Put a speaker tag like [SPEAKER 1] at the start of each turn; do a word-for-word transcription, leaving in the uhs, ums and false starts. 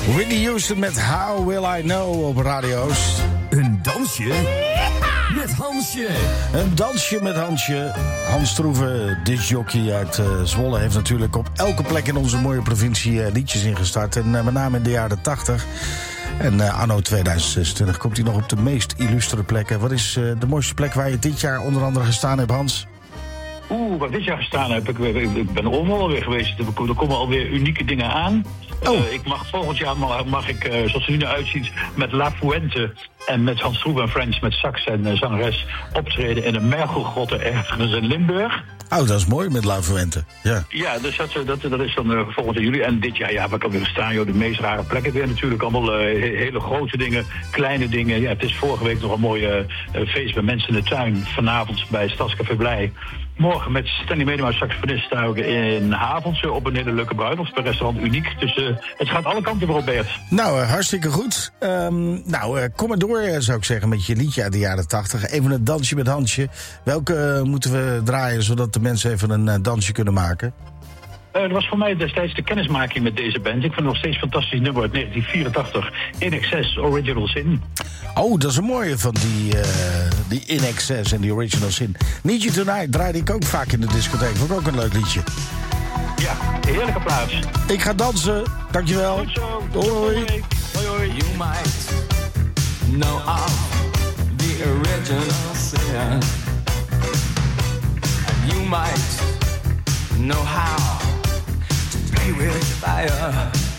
[SPEAKER 1] Whitney Houston met How Will I Know op radio's.
[SPEAKER 2] Een dansje met Hansje.
[SPEAKER 1] Een dansje met Hansje. Hans Stroeven, discjockey uit uh, Zwolle, heeft natuurlijk op elke plek in onze mooie provincie uh, liedjes ingestart. En uh, met name in de jaren tachtig. En uh, anno tweeduizend zesentwintig komt hij nog op de meest illustere plekken. Wat is uh, de mooiste plek waar je dit jaar onder andere gestaan hebt, Hans?
[SPEAKER 3] Oeh, waar ik dit jaar gestaan heb, ik, ik ben overal alweer geweest. Er komen alweer unieke dingen aan. Oh. Uh, ik mag volgend jaar mag, mag ik, uh, zoals het er nu naar uitziet, met La Fuente en met Hans Stroeven en Friends, met sax en uh, zangeres, optreden in een mergelgrotte ergens in Limburg.
[SPEAKER 1] Oh, dat is mooi met La Fuente. Ja,
[SPEAKER 3] ja, dus dat, dat, dat is dan uh, volgend jaar juli. En dit jaar, ja, waar ik alweer gestaan, joh, de meest rare plekken weer natuurlijk. Allemaal uh, hele grote dingen, kleine dingen. Ja, het is vorige week nog een mooie uh, feest bij mensen in de tuin. Vanavond bij Stadscafé Blij. Morgen met Stanley Medema, saxofonist, sta ik in Havelse op een hele leuke bruiloft. Bij restaurant Uniek. Dus uh, het gaat alle kanten weer op, Bert.
[SPEAKER 1] Nou, uh, hartstikke goed. Um, nou, uh, kom maar door, uh, zou ik zeggen, met je liedje uit de jaren tachtig. Even een dansje met Hansje. Welke uh, moeten we draaien, zodat de mensen even een uh, dansje kunnen maken?
[SPEAKER 3] Uh, dat was voor mij destijds de kennismaking met deze band. Ik vind het nog steeds een fantastisch nummer uit negentien vierentachtig. In Excess, Original Sin.
[SPEAKER 1] Oh, dat is een mooie van die, uh, die In Excess en die Original Sin. Need You Tonight draaide ik ook vaak in de discotheek. Vond ik ook een leuk liedje.
[SPEAKER 3] Ja, heerlijke plaats.
[SPEAKER 1] Ik ga dansen. Dankjewel.
[SPEAKER 3] Goed zo.
[SPEAKER 1] Hoi, hoi.
[SPEAKER 3] Hoi, hoi.
[SPEAKER 2] You might know of the original sin. And you might know how to play with fire.